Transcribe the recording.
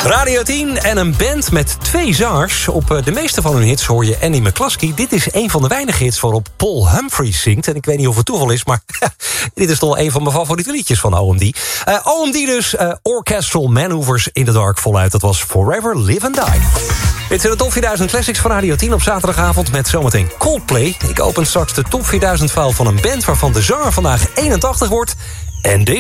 Radio 10 en een band met 2 zangers. Op de meeste van hun hits hoor je Annie McCluskey. Dit is een van de weinige hits waarop Paul Humphries zingt. En ik weet niet of het toeval is, maar dit is toch een van mijn favoriete liedjes van OMD. OMD dus, Orchestral Maneuvers in the Dark voluit. Dat was Forever Live and Die. Dit zijn de Top 4000 Classics van Radio 10 op zaterdagavond met zometeen Coldplay. Ik open straks de Top 4000 file van een band waarvan de zanger vandaag 81 wordt. En deze